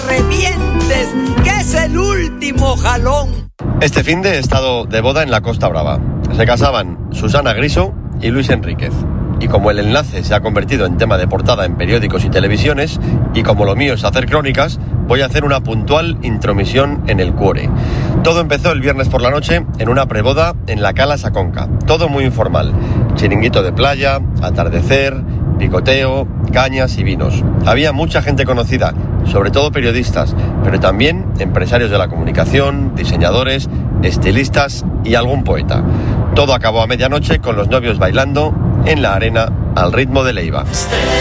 revientes, que es el último jalón. Este finde he estado de boda en la Costa Brava. Se casaban Susana Griso y Luis Enríquez. Y como el enlace se ha convertido en tema de portada en periódicos y televisiones, y como lo mío es hacer crónicas, voy a hacer una puntual intromisión en el cuore. Todo empezó el viernes por la noche en una preboda en la Cala Saconca. Todo muy informal. Chiringuito de playa, atardecer, picoteo, cañas y vinos. Había mucha gente conocida, sobre todo periodistas, pero también empresarios de la comunicación, diseñadores, estilistas y algún poeta. Todo acabó a medianoche con los novios bailando en la arena al ritmo de Leiva.